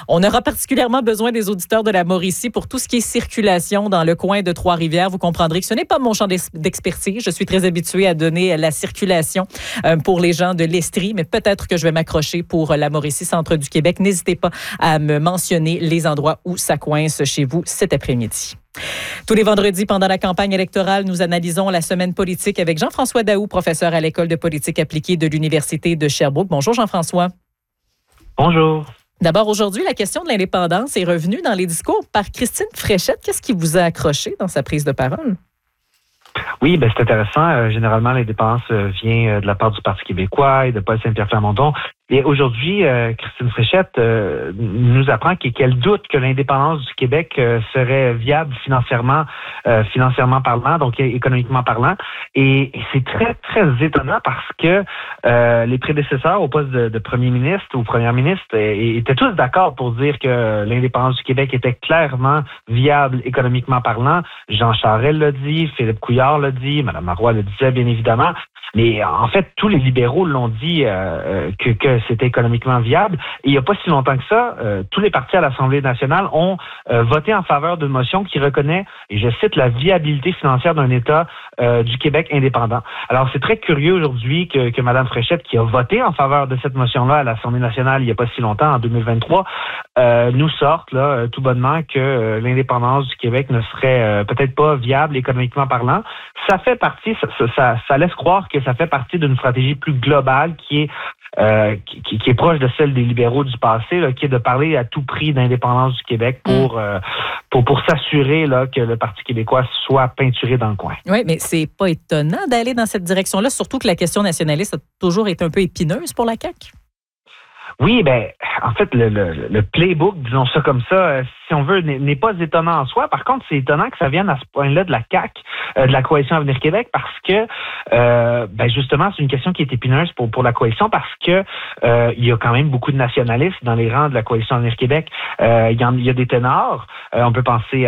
On aura particulièrement besoin des auditeurs de la Mauricie pour tout ce qui est circulation dans le coin de Trois-Rivières. Vous comprendrez que ce n'est pas mon champ d'expertise. Je suis très habituée à donner la circulation pour les gens de l'Estrie, mais peut-être que je vais m'accrocher pour la Mauricie, centre du Québec. N'hésitez pas à me mentionner les endroits où ça coince chez vous cet après-midi. Tous les vendredis, pendant la campagne électorale, nous analysons la semaine politique avec Jean-François Daoust, professeur à l'École de politique appliquée de l'Université de Sherbrooke. Bonjour Jean-François. Bonjour. D'abord, aujourd'hui, la question de l'indépendance est revenue dans les discours par Christine Fréchette. Qu'est-ce qui vous a accroché dans sa prise de parole? Oui, c'est intéressant. Généralement, l'indépendance vient de la part du Parti québécois et de Paul Saint-Pierre Plamondon. Et aujourd'hui, Christine Fréchette nous apprend qu'elle doute que l'indépendance du Québec serait viable financièrement parlant, donc économiquement parlant. Et c'est très, très étonnant parce que les prédécesseurs au poste de premier ministre ou première ministre étaient tous d'accord pour dire que l'indépendance du Québec était clairement viable économiquement parlant. Jean Charest l'a dit, Philippe Couillard l'a dit, Mme Marois le disait bien évidemment. Mais en fait, tous les libéraux l'ont dit que c'était économiquement viable. Et il n'y a pas si longtemps que ça, tous les partis à l'Assemblée nationale ont voté en faveur d'une motion qui reconnaît, et je cite, la viabilité financière d'un État du Québec indépendant. Alors, c'est très curieux aujourd'hui que Mme Fréchette, qui a voté en faveur de cette motion-là à l'Assemblée nationale il n'y a pas si longtemps, en 2023, nous sorte là tout bonnement que l'indépendance du Québec ne serait peut-être pas viable économiquement parlant. Ça fait partie, ça laisse croire que ça fait partie d'une stratégie plus globale qui est proche de celle des libéraux du passé, là, qui est de parler à tout prix d'indépendance du Québec pour s'assurer là, que le Parti québécois soit peinturé dans le coin. Oui, mais c'est pas étonnant d'aller dans cette direction-là, surtout que la question nationaliste a toujours été un peu épineuse pour la CAQ. Oui, en fait, le playbook, disons ça comme ça, si on veut, n'est pas étonnant en soi. Par contre, c'est étonnant que ça vienne à ce point-là de la CAQ, de la Coalition Avenir Québec, parce que, justement, c'est une question qui est épineuse pour la coalition, parce que il y a quand même beaucoup de nationalistes dans les rangs de la Coalition Avenir Québec. Il y a des ténors. On peut penser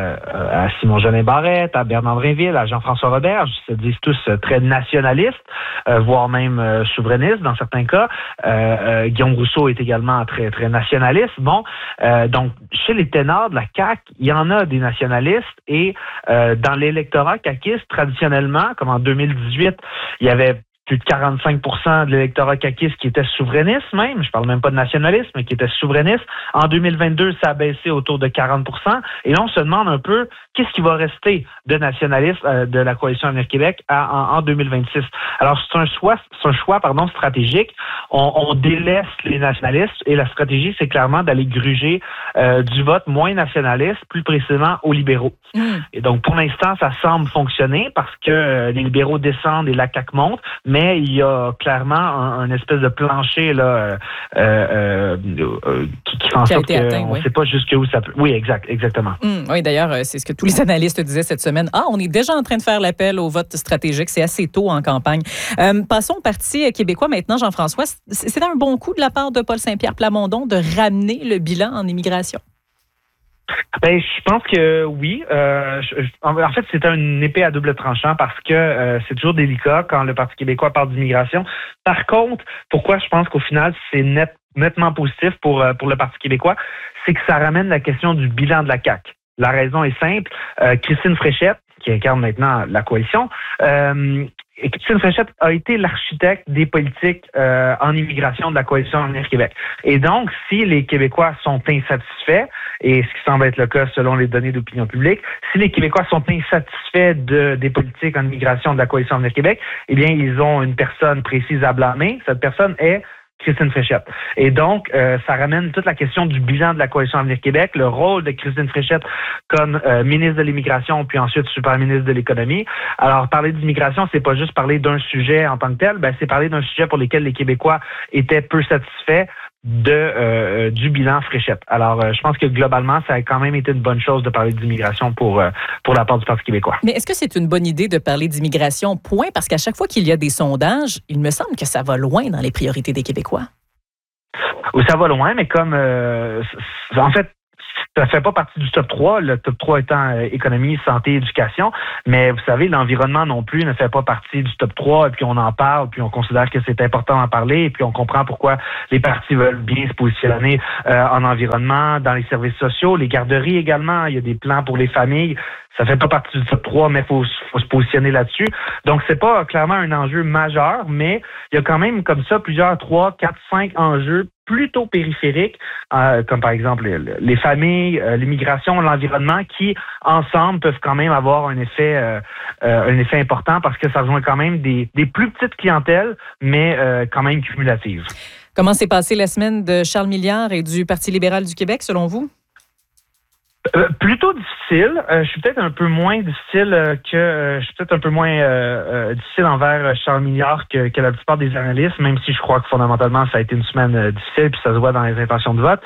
à Simon-Jolin Barrette, à Bernard Drinville, à Jean-François Robert. Ils se disent tous très nationalistes, voire même souverainistes dans certains cas. Guillaume Rousseau est également très, très nationaliste. Bon, donc, chez les ténors de la CAQ, il y en a des nationalistes et dans l'électorat caquiste, traditionnellement, comme en 2018, il y avait plus de 45% de l'électorat caquiste qui était souverainiste même. Je parle même pas de nationalisme, mais qui était souverainiste. En 2022, ça a baissé autour de 40%. Et là, on se demande un peu qu'est-ce qui va rester de nationalistes de la Coalition Avenir Québec en 2026. Alors, c'est un choix stratégique. On délaisse les nationalistes et la stratégie, c'est clairement d'aller gruger du vote moins nationaliste, plus précisément aux libéraux. Et donc, pour l'instant, ça semble fonctionner parce que les libéraux descendent et la CAQ monte. Mais il y a clairement un espèce de plancher là qui fait en sorte qu'on ne sait pas jusqu'où ça peut. Oui, exactement. Oui, d'ailleurs, c'est ce que tous les analystes disaient cette semaine. On est déjà en train de faire l'appel au vote stratégique. C'est assez tôt en campagne. Passons au Parti québécois maintenant, Jean-François. C'est un bon coup de la part de Paul Saint-Pierre Plamondon de ramener le bilan en immigration? Je pense que oui. En fait, c'est une épée à double tranchant parce que c'est toujours délicat quand le Parti québécois parle d'immigration. Par contre, pourquoi je pense qu'au final, c'est nettement positif pour le Parti québécois, c'est que ça ramène la question du bilan de la CAQ. La raison est simple. Christine Fréchette, qui incarne maintenant la coalition, et Christine Fréchette a été l'architecte des politiques en immigration de la Coalition Avenir Québec. Et donc, si les Québécois sont insatisfaits, et ce qui semble être le cas selon les données d'opinion publique, si les Québécois sont insatisfaits des politiques en immigration de la Coalition Avenir Québec, eh bien, ils ont une personne précise à blâmer. Cette personne est Christine Fréchette. Et donc, ça ramène toute la question du bilan de la Coalition Avenir Québec, le rôle de Christine Fréchette comme ministre de l'Immigration, puis ensuite super ministre de l'Économie. Alors, parler d'immigration, c'est pas juste parler d'un sujet en tant que tel, c'est parler d'un sujet pour lequel les Québécois étaient peu satisfaits du bilan Fréchette. Alors, je pense que globalement, ça a quand même été une bonne chose de parler d'immigration pour la part du Parti québécois. Mais est-ce que c'est une bonne idée de parler d'immigration, point? Parce qu'à chaque fois qu'il y a des sondages, il me semble que ça va loin dans les priorités des Québécois. Ça va loin, mais comme en fait, Ça fait pas partie du top 3, le top 3 étant économie, santé, éducation, mais vous savez, l'environnement non plus ne fait pas partie du top 3, et puis on en parle, puis on considère que c'est important d'en parler, et puis on comprend pourquoi les partis veulent bien se positionner en environnement, dans les services sociaux, les garderies également, il y a des plans pour les familles. Ça fait pas partie du top 3, mais faut se positionner là-dessus. Donc, c'est pas clairement un enjeu majeur, mais il y a quand même comme ça plusieurs 3, 4, 5 enjeux plutôt périphériques, comme par exemple les familles, l'immigration, l'environnement, qui, ensemble, peuvent quand même avoir un effet important parce que ça rejoint quand même des plus petites clientèles, mais quand même cumulatives. Comment s'est passée la semaine de Charles Milliard et du Parti libéral du Québec, selon vous? Plutôt difficile. Je suis peut-être un peu moins difficile difficile envers Charles Milliard que la plupart des analystes, même si je crois que fondamentalement ça a été une semaine difficile, puis ça se voit dans les intentions de vote.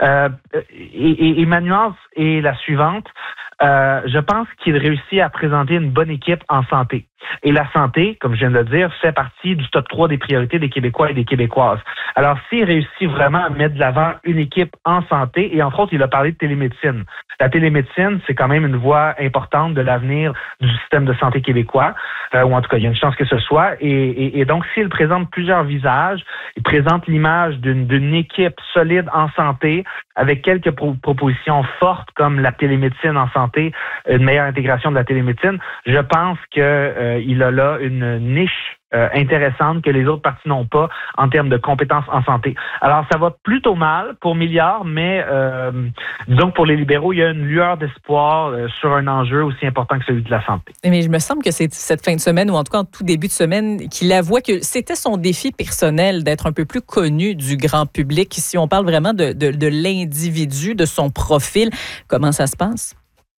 Et ma nuance est la suivante. Je pense qu'il réussit à présenter une bonne équipe en santé. Et la santé, comme je viens de le dire, fait partie du top 3 des priorités des Québécois et des Québécoises. Alors, s'il réussit vraiment à mettre de l'avant une équipe en santé, et entre autres, il a parlé de télémédecine. La télémédecine, c'est quand même une voie importante de l'avenir du système de santé québécois, ou en tout cas, il y a une chance que ce soit. Et donc, s'il présente plusieurs visages, il présente l'image d'une équipe solide en santé, avec quelques propositions fortes comme la télémédecine en santé, une meilleure intégration de la télémédecine, je pense que il a là une niche intéressante que les autres partis n'ont pas en termes de compétences en santé. Alors, ça va plutôt mal pour Milliard, mais disons que pour les libéraux, il y a une lueur d'espoir sur un enjeu aussi important que celui de la santé. Mais il me semble que c'est cette fin de semaine, ou en tout cas en tout début de semaine, qu'il avoue que c'était son défi personnel d'être un peu plus connu du grand public. Si on parle vraiment de l'individu, de son profil, comment ça se passe?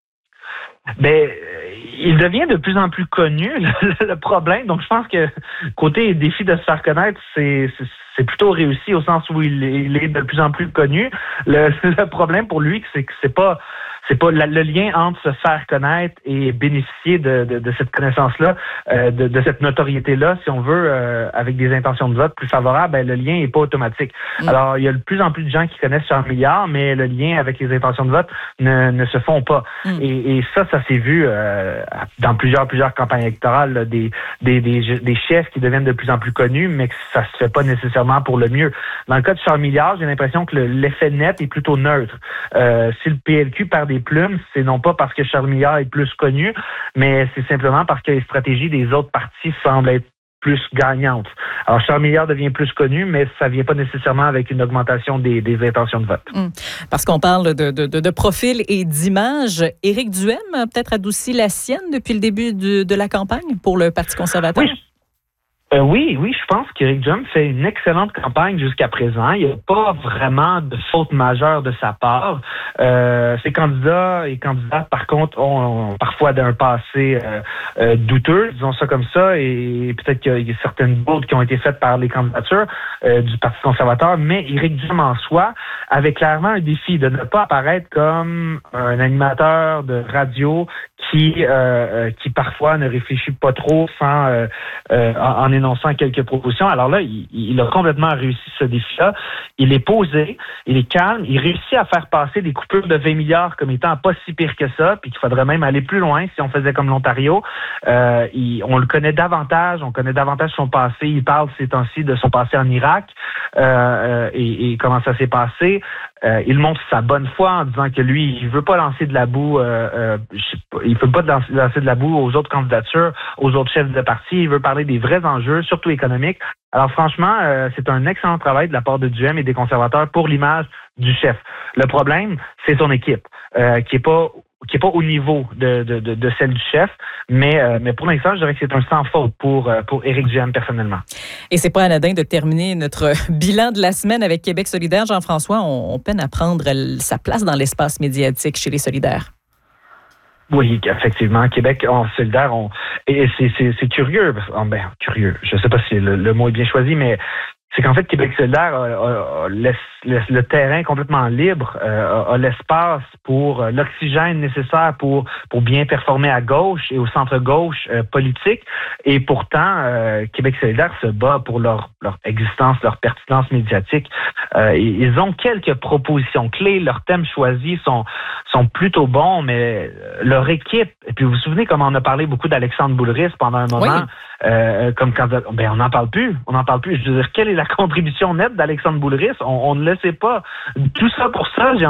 Ben, il devient de plus en plus connu, le problème. Donc, je pense que côté défi de se faire connaître, c'est plutôt réussi au sens où il est de plus en plus connu. Le problème pour lui, c'est que c'est pas le lien entre se faire connaître et bénéficier de cette connaissance-là, de cette notoriété-là, si on veut, avec des intentions de vote plus favorables, ben, le lien est pas automatique. Alors, il y a de plus en plus de gens qui connaissent Charles Milliard, mais le lien avec les intentions de vote ne se font pas. Et ça s'est vu dans plusieurs campagnes électorales, là, des chefs qui deviennent de plus en plus connus, mais que ça se fait pas nécessairement pour le mieux. Dans le cas de Charles Milliard, j'ai l'impression que l'effet net est plutôt neutre. Si le PLQ perd des plumes, c'est non pas parce que Charles Milliard est plus connu, mais c'est simplement parce que les stratégies des autres partis semblent être plus gagnantes. Alors, Charles Milliard devient plus connu, mais ça ne vient pas nécessairement avec une augmentation des intentions de vote. Parce qu'on parle de profil et d'image. Éric Duhem a peut-être adouci la sienne depuis le début de la campagne pour le Parti conservateur? Oui, je pense qu'Éric Duhem fait une excellente campagne jusqu'à présent. Il n'y a pas vraiment de faute majeure de sa part. Ses candidats et candidates, par contre, ont parfois un passé douteux, disons ça comme ça, et peut-être qu'il y a certaines bourdes qui ont été faites par les candidatures du Parti conservateur, mais Éric Duhem en soi avait clairement un défi de ne pas apparaître comme un animateur de radio qui parfois ne réfléchit pas trop en énonçant quelques propositions. Alors là, il a complètement réussi ce défi-là. Il est posé, il est calme, il réussit à faire passer des coupures de 20 milliards comme étant pas si pire que ça, puis qu'il faudrait même aller plus loin si on faisait comme l'Ontario. On le connaît davantage, on connaît davantage son passé. Il parle ces temps-ci de son passé en Irak et comment ça s'est passé. Il montre sa bonne foi en disant que lui, il veut pas lancer de la boue, il veut pas lancer de la boue aux autres candidatures, aux autres chefs de parti. Il veut parler des vrais enjeux, surtout économiques. Alors franchement, c'est un excellent travail de la part de Duhem et des conservateurs pour l'image du chef. Le problème, c'est son équipe, qui est pas au niveau de celle du chef, mais pour l'instant, je dirais que c'est un sans faute pour Éric Duhem personnellement. Et c'est pas anodin de terminer notre bilan de la semaine avec Québec solidaire. Jean-François, on peine à prendre sa place dans l'espace médiatique chez les solidaires. Oui, effectivement, Québec solidaire, et c'est curieux, curieux. Je sais pas si le mot est bien choisi, mais C'est qu'en fait, Québec solidaire laisse le terrain complètement libre, a l'espace pour l'oxygène nécessaire pour bien performer à gauche et au centre-gauche politique. Et pourtant, Québec solidaire se bat pour leur existence, leur pertinence médiatique. Ils ont quelques propositions clés. Leurs thèmes choisis sont plutôt bons, mais leur équipe, et puis vous vous souvenez comment on a parlé beaucoup d'Alexandre Boulris pendant un moment, comme quand on n'en parle plus. Je veux dire, quelle est la contribution nette d'Alexandre Boulris? On ne le sait pas. Tout ça pour ça, j'ai